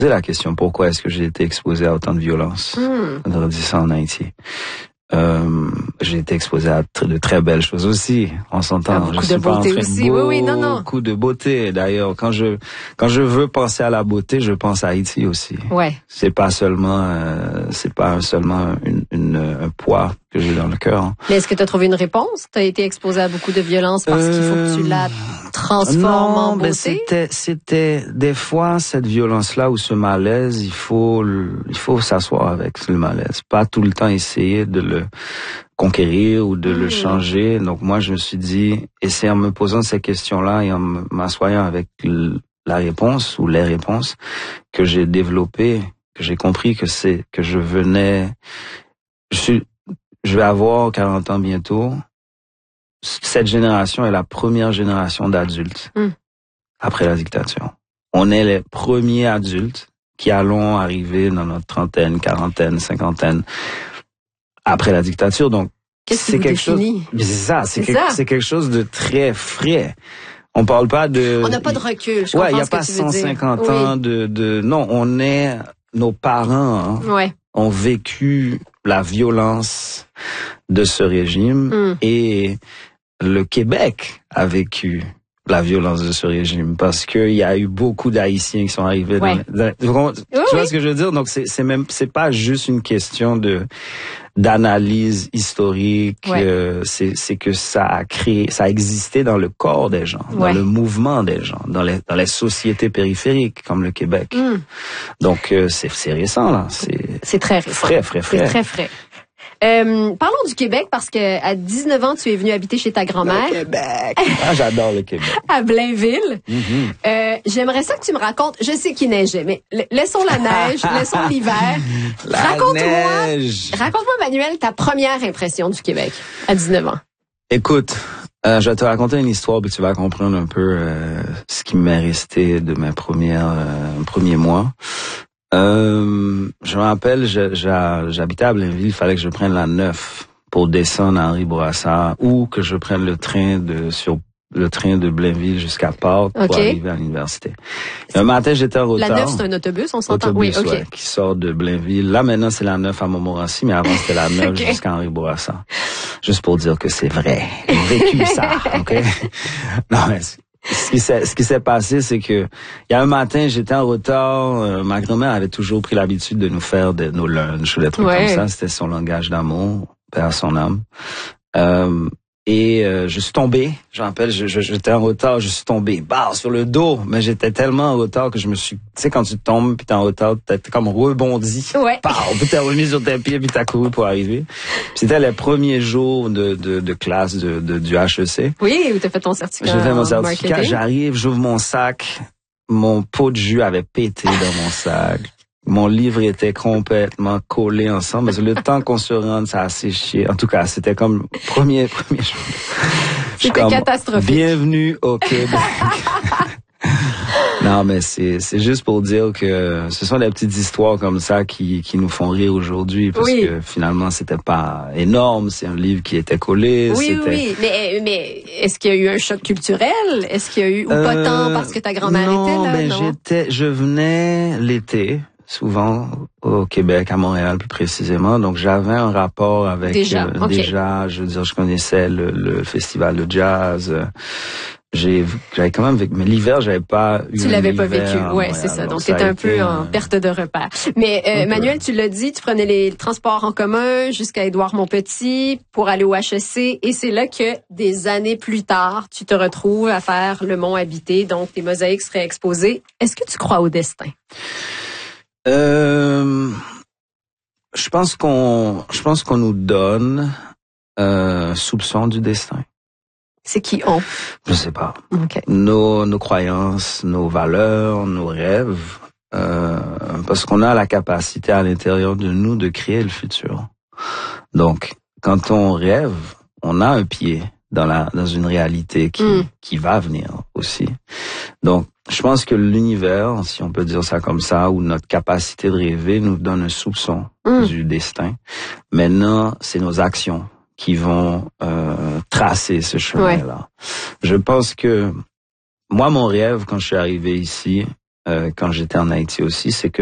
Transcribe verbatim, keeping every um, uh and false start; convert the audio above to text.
la question, pourquoi est-ce que j'ai été exposé à autant de violence mm. en grandissant en Haïti? Euh, j'ai été exposé à tr- de très belles choses aussi. On s'entend. Beaucoup je de suis pas en beauté train- aussi. Oui, oui, non, non. Beaucoup de beauté. D'ailleurs, quand je quand je veux penser à la beauté, je pense à Haïti aussi. Ouais. C'est pas seulement euh, c'est pas seulement une, une un poids que j'ai dans le cœur. Hein. Mais est-ce que tu as trouvé une réponse? Tu as été exposé à beaucoup de violence parce euh... qu'il faut que tu la transformes non, en beauté? Ben c'était c'était des fois cette violence-là ou ce malaise, il faut il faut s'asseoir avec le malaise, pas tout le temps essayer de le conquérir ou de mmh. le changer. Donc moi je me suis dit, et c'est en me posant ces questions-là et en m'assoyant avec la réponse ou les réponses que j'ai développé, que j'ai compris que c'est que je venais je suis je vais avoir quarante ans bientôt. Cette génération est la première génération d'adultes mmh. après la dictature. On est les premiers adultes qui allons arriver dans notre trentaine, quarantaine, cinquantaine après la dictature. Donc, Qu'est-ce c'est qui vous quelque chose. définit? C'est ça, c'est, c'est que, ça. c'est quelque chose de très frais. On parle pas de. On n'a pas de recul. Je ouais, il y a ce pas que tu veux cent cinquante dire. ans oui. de, de. Non, on est. Nos parents hein, ouais. ont vécu la violence de ce régime mm. et le Québec a vécu la violence de ce régime parce que il y a eu beaucoup d'Haïtiens qui sont arrivés ouais. dans, dans, tu vois oui. ce que je veux dire? Donc c'est c'est même c'est pas juste une question de d'analyse historique, ouais. euh, c'est c'est que ça a créé, ça a existé dans le corps des gens, ouais. dans le mouvement des gens, dans les dans les sociétés périphériques comme le Québec. Mm. Donc euh, c'est c'est récent là, c'est c'est très récent. Frais, frais, frais. C'est très frais. Euh, parlons du Québec parce que à dix-neuf ans, tu es venu habiter chez ta grand-mère. Le Québec. Ah, j'adore le Québec. À Blainville. Mm-hmm. Euh, j'aimerais ça que tu me racontes. Je sais qu'il neigeait, mais laissons la neige, laissons l'hiver. La raconte-moi, neige. raconte-moi, Manuel, ta première impression du Québec à dix-neuf ans. Écoute, euh, je vais te raconter une histoire, puis tu vas comprendre un peu euh, ce qui m'est resté de mes premières euh, premiers mois. Euh, je me rappelle, je, je, j'habitais à Blainville, il fallait que je prenne la neuf pour descendre à Henri Bourassa ou que je prenne le train de sur le train de Blainville jusqu'à Pâques pour okay. arriver à l'université. Un matin, j'étais en retard. La neuf, c'est un autobus, on s'entend? Autobus, oui, ok. Ouais, qui sort de Blainville. Là, maintenant, c'est la neuf à Montmorency, mais avant, c'était la neuf okay. jusqu'à Henri Bourassa. Juste pour dire que c'est vrai. J'ai vécu ça, ok? Non, mais ce qui s'est, ce qui s'est passé, c'est que il y a un matin, j'étais en retard. Euh, ma grand-mère avait toujours pris l'habitude de nous faire de, nos lunchs ou des trucs ouais. comme ça. C'était son langage d'amour, père à son âme. Euh, et euh, je suis tombé. Je me rappelle, je, je, j'étais en retard, je suis tombé, bah, sur le dos. Mais j'étais tellement en retard que je me suis, tu sais, quand tu tombes puis t'es en retard, t'es comme rebondi. Ouais. Bah, puis t'es remis sur tes pieds puis t'as couru pour arriver. Puis c'était les premiers jours de, de, de classe de, de, du H E C. Oui, où t'as fait ton certificat. J'ai fait mon certificat, marketing. J'arrive, j'ouvre mon sac, mon pot de jus avait pété dans mon sac. Mon livre était complètement collé ensemble. Parce que le temps qu'on se rende, ça a séché. En tout cas, c'était comme premier, premier jour. C'était catastrophique. Bienvenue au Québec. Non, mais c'est c'est juste pour dire que ce sont des petites histoires comme ça qui qui nous font rire aujourd'hui parce oui. que finalement c'était pas énorme, c'est un livre qui était collé. Oui, c'était... oui, mais mais est-ce qu'il y a eu un choc culturel? Est-ce qu'il y a eu ou pas euh, tant parce que ta grand-mère non, était là? Mais non, j'étais, je venais l'été. Souvent au Québec, à Montréal plus précisément. Donc j'avais un rapport avec déjà, euh, okay. déjà, je veux dire, je connaissais le, le festival de jazz. J'ai, j'avais quand même vécu, mais l'hiver, j'avais pas eu. Tu l'avais pas vécu, ouais, c'est ça. Donc t'étais un peu été, en perte de repère. Mais euh, Manuel, tu l'as dit, tu prenais les transports en commun jusqu'à Édouard-Montpetit pour aller au H E C, et c'est là que des années plus tard, tu te retrouves à faire le Mont habité, donc tes mosaïques seraient exposées. Est-ce que tu crois au destin? Euh, je pense qu'on, je pense qu'on nous donne euh, soupçon du destin. C'est qui on? Je sais pas. Okay. Nos, nos croyances, nos valeurs, nos rêves, euh, parce qu'on a la capacité à l'intérieur de nous de créer le futur. Donc, quand on rêve, on a un pied dans la dans une réalité qui mm. qui va venir aussi. Donc, je pense que l'univers, si on peut dire ça comme ça, ou notre capacité de rêver nous donne un soupçon mm. du destin. Maintenant, c'est nos actions qui vont euh, tracer ce chemin-là. Ouais. Je pense que moi, mon rêve, quand je suis arrivé ici, euh, quand j'étais en Haïti aussi, c'est que